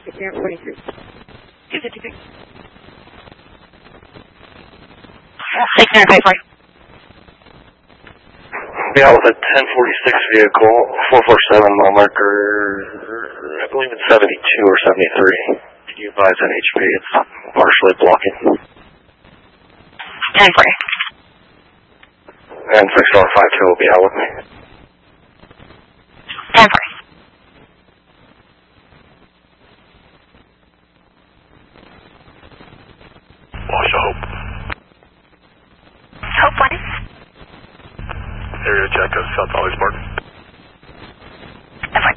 253. 253. Take care, 5-4. Yeah, with a 1046 vehicle, 447 mile marker, I believe it's 72 or 73. Can you advise NHP? It's partially blocking. 10-4. And 652 will be out with me. 10-4. Wash Hope. Hope 1. Area check of South Valley Spark. 10-4.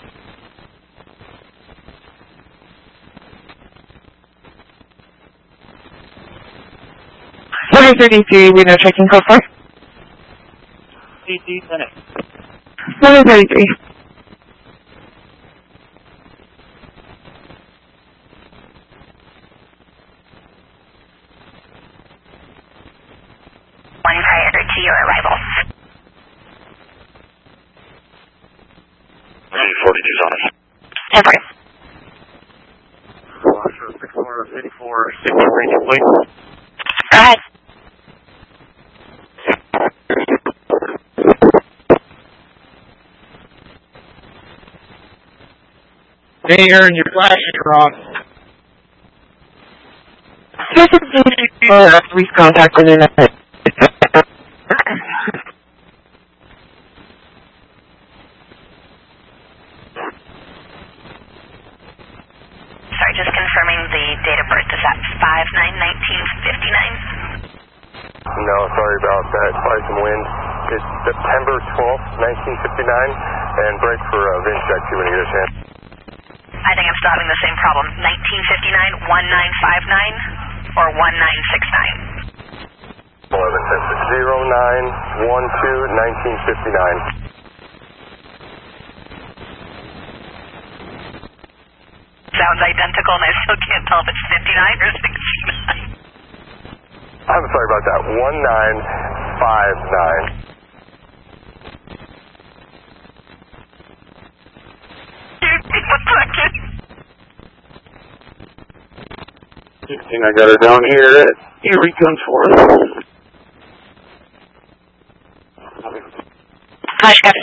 What is 33? We know checking code 4. CT Clinic. What is 33? One prior to your arrival. 42's on us. 10-4. 64, 63, please. Go ahead. Hey, Aaron, your flash is wrong. This is police contact within a minute. Sorry, just confirming the date of birth. Is that 5/9/1959? No, sorry about that. Probably some wind. It's September 12th, 1959, and break for VIN check when you get a chance. I think I'm still having the same problem. 1959, 1959, or 1969? 11-10-09-12-1959. Sounds identical, and I still can't tell if it's 59 or 69. I'm sorry about that. 1959. I got her down here at Erie Gunforth. Hush,